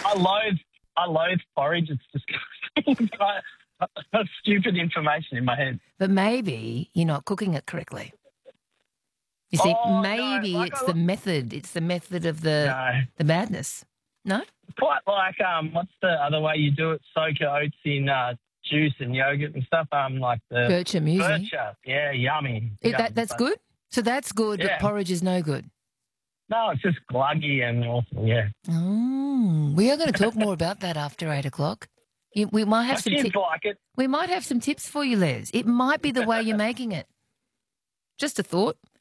I loathe porridge. It's just stupid information in my head. But maybe you're not cooking it correctly. You see, maybe it's the method. It's the method of the madness. No? Quite like, what's the other way you do it? Soak your oats in juice and yogurt and stuff. Like the Bircher muesli. Bircher. Yeah, yummy. That's good? So that's good, but porridge is no good? No, it's just gluggy and awful, yeah. Oh, we are going to talk more about that after 8 o'clock. We might have some tips. Like it. We might have some tips for you, Les. It might be the way you're making it. Just a thought.